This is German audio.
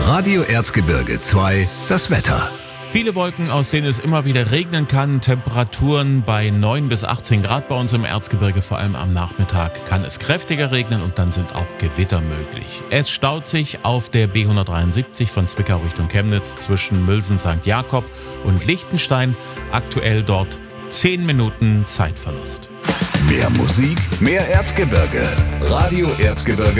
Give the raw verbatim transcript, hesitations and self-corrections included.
Radio Erzgebirge zwei, das Wetter. Viele Wolken, aus denen es immer wieder regnen kann. Temperaturen bei neun bis achtzehn Grad bei uns im Erzgebirge. Vor allem am Nachmittag kann es kräftiger regnen und dann sind auch Gewitter möglich. Es staut sich auf der B hundertdreiundsiebzig von Zwickau Richtung Chemnitz zwischen Mülsen Sankt Jakob und Lichtenstein. Aktuell dort zehn Minuten Zeitverlust. Mehr Musik, mehr Erzgebirge. Radio Erzgebirge